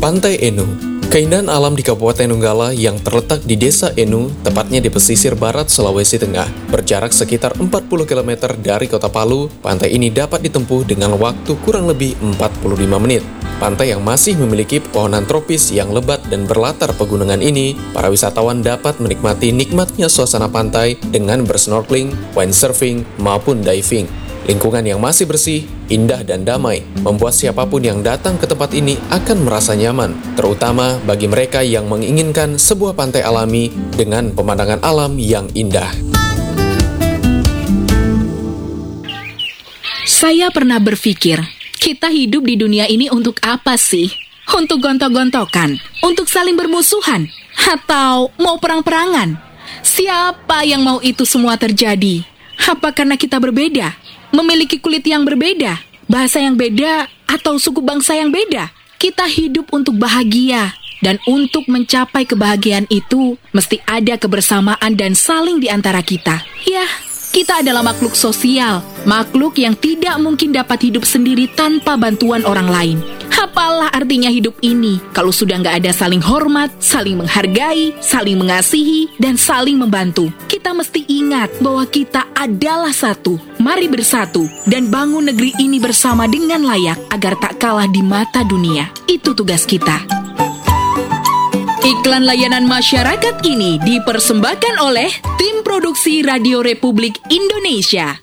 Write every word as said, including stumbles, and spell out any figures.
Pantai Enu. Keindahan alam di Kabupaten Donggala yang terletak di Desa Enu, tepatnya di pesisir barat Sulawesi Tengah. Berjarak sekitar empat puluh kilometer dari kota Palu, pantai ini dapat ditempuh dengan waktu kurang lebih empat puluh lima menit. Pantai yang masih memiliki pepohonan tropis yang lebat dan berlatar pegunungan ini, para wisatawan dapat menikmati nikmatnya suasana pantai dengan bersnorkeling, windsurfing, maupun diving. Lingkungan yang masih bersih, indah dan damai membuat siapapun yang datang ke tempat ini akan merasa nyaman, terutama bagi mereka yang menginginkan sebuah pantai alami dengan pemandangan alam yang indah. Saya pernah berpikir, kita hidup di dunia ini untuk apa sih? Untuk gontok-gontokan? Untuk saling bermusuhan? Atau mau perang-perangan? Siapa yang mau itu semua terjadi? Apa karena kita berbeda? Memiliki kulit yang berbeda, bahasa yang beda, atau suku bangsa yang beda? Kita hidup untuk bahagia, dan untuk mencapai kebahagiaan itu, mesti ada kebersamaan dan saling di antara kita. Ya, kita adalah makhluk sosial, makhluk yang tidak mungkin dapat hidup sendiri tanpa bantuan orang lain. Apalah artinya hidup ini kalau sudah nggak ada saling hormat, saling menghargai, saling mengasihi, dan saling membantu? Kita mesti ingat bahwa kita adalah satu. Mari bersatu dan bangun negeri ini bersama dengan layak agar tak kalah di mata dunia. Itu tugas kita. Iklan layanan masyarakat ini dipersembahkan oleh Tim Produksi Radio Republik Indonesia.